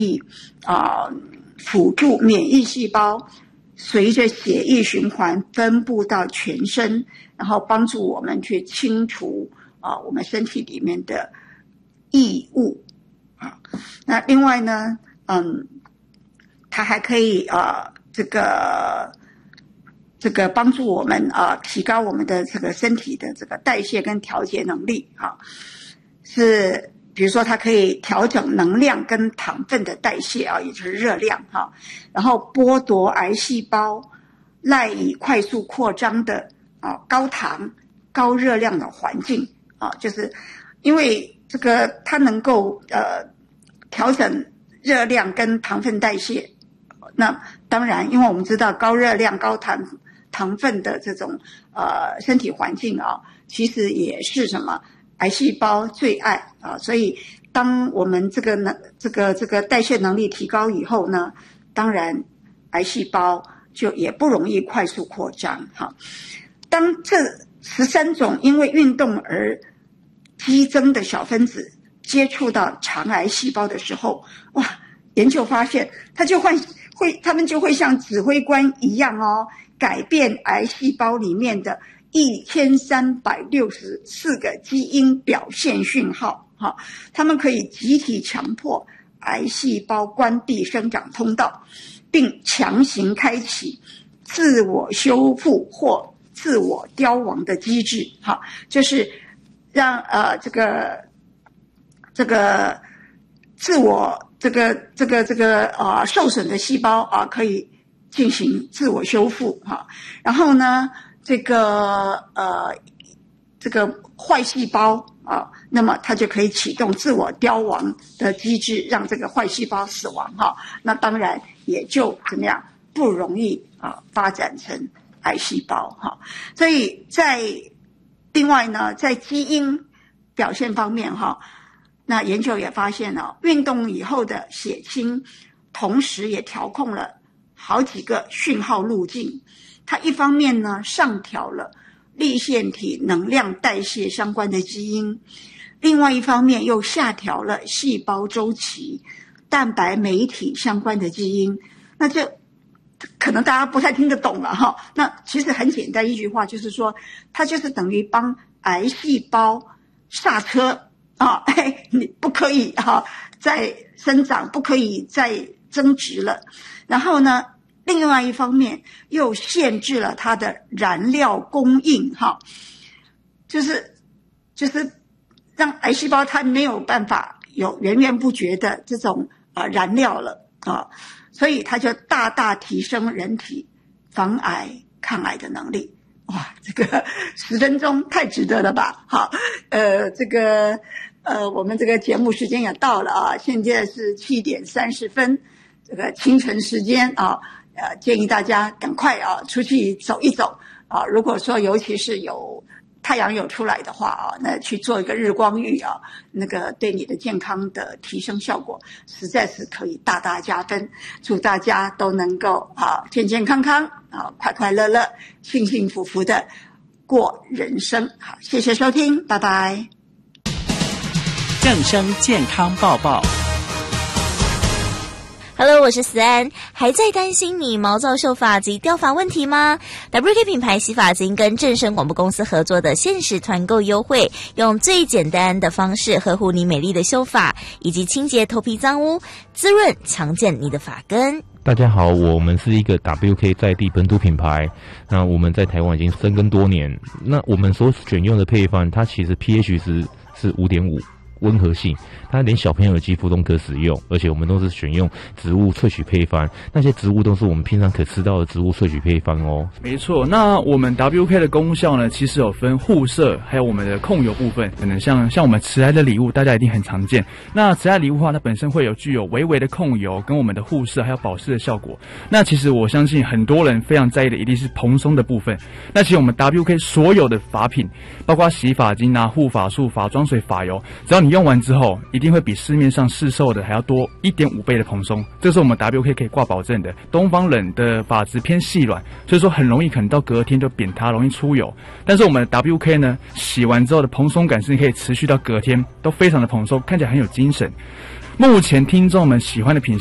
辅助免疫细胞随着血液循环分布到全身，然后帮助我们去清除我们身体里面的异物啊。那另外呢，它还可以这个帮助我们提高我们的这个身体的这个代谢跟调节能力啊，是比如说它可以调整能量跟糖分的代谢啊，也就是热量哈，然后剥夺癌细胞赖以快速扩张的高糖高热量的环境啊，就是因为这个它能够调整热量跟糖分代谢。那当然，因为我们知道高热量高糖分的这种身体环境其实也是什么癌细胞最爱所以当我们这个代谢能力提高以后呢，当然癌细胞就也不容易快速扩张当这13种因为运动而激增的小分子接触到肠癌细胞的时候，哇，研究发现他们就会像指挥官一样改变癌细胞里面的1364个基因表现讯号他们可以集体强迫癌细胞关闭生长通道，并强行开启自我修复或自我凋亡的机制就是让这个自我受损的细胞可以进行自我修复然后呢这个坏细胞那么它就可以启动自我凋亡的机制，让这个坏细胞死亡那当然也就怎么样不容易发展成癌细胞所以另外呢，在基因表现方面那研究也发现运动以后的血清同时也调控了好几个讯号路径，它一方面呢上调了粒线体能量代谢相关的基因，另外一方面又下调了细胞周期蛋白酶体相关的基因。那这可能大家不太听得懂了那其实很简单一句话，就是说它就是等于帮癌细胞刹车你不可以再生长，不可以再增殖了。然后呢，另外一方面又限制了它的燃料供应就是让癌细胞它没有办法有源源不绝的这种燃料了所以它就大大提升人体防癌抗癌的能力。哇，这个10分钟太值得了吧我们这个节目时间也到了现在是7点30分，这个清晨时间建议大家赶快出去走一走如果说尤其是有太阳有出来的话那去做一个日光浴那个对你的健康的提升效果实在是可以大大加分。祝大家都能够健健康康快快乐乐幸幸福福的过人生。好，谢谢收听，拜拜。 正声健康报报。 Hello， 我是思安。还在担心你毛躁秀发及掉发问题吗？ WK 品牌洗发精跟正声广播公司合作的限时团购优惠，用最简单的方式呵护你美丽的秀发，以及清洁头皮脏污，滋润强健你的发根。 大家好，我们是一个 WK 在地本土品牌，那我们在台湾已经深耕多年。那我们所选用的配方，它其实 pH 是 5.5， 温和性，它连小朋友的肌肤都可使用，而且我们都是选用植物萃取配方，那些植物都是我们平常可吃到的植物萃取配方哦。 没错，那我们 WK 的功效呢，其实有分护色，还有我们的控油部分，可能像我们慈爱的礼物，大家一定很常见。那慈爱礼物的话，它本身会有具有微微的控油，跟我们的护色还有保湿的效果。那其实我相信很多人非常在意的一定是蓬松的部分。那其实我们 WK 所有的发品，包括洗发精护发素、发妆水、发油，只要你用完之后，一定会比市面上市售的还要多1.5倍的蓬松，这是我们 WK 可以挂保证的。东方人的发质偏细软，所以说很容易可能到隔天就扁塌，容易出油。但是我们的 WK 呢，洗完之后的蓬松感是可以持续到隔天，都非常的蓬松，看起来很有精神。目前听众们喜欢的品